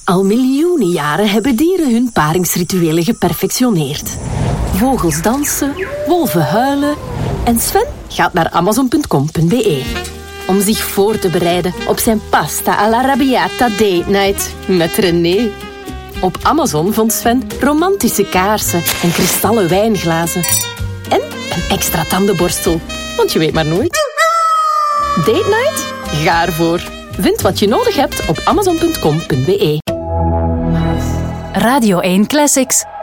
Al miljoenen jaren hebben dieren hun paringsrituelen geperfectioneerd. Vogels dansen, wolven huilen en Sven gaat naar amazon.com.be om zich voor te bereiden op zijn pasta all'arrabbiata date night met René. Op Amazon vond Sven romantische kaarsen en kristallen wijnglazen. En een extra tandenborstel, want je weet maar nooit. Date night? Ga ervoor. Vind wat je nodig hebt op amazon.com.be. Radio 1 Classics.